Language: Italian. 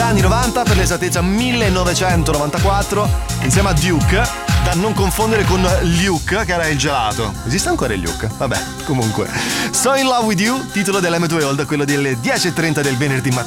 anni 90, per l'esattezza 1994, insieme a Duke, da non confondere con Luke, che era il gelato. Esiste ancora il Luke? Vabbè, comunque. So in Love With You, titolo dell'M2 Old, quello delle 10.30 del venerdì mattina.